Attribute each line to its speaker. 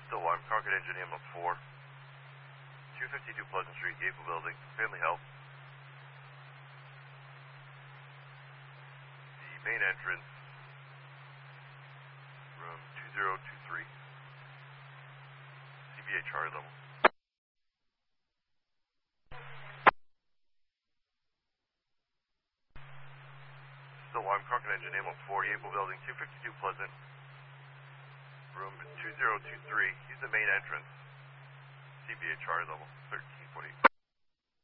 Speaker 1: Still alarm, Concord Engine Ambulance 4. 252 Pleasant Street, Gable Building, Family Health. The main entrance, room 2023. CBA charge level. Still alarm, Concord Engine Ambulance 4, Gable Building, 252 Pleasant. Room 2023. Use the main entrance. CBA charge level 1340.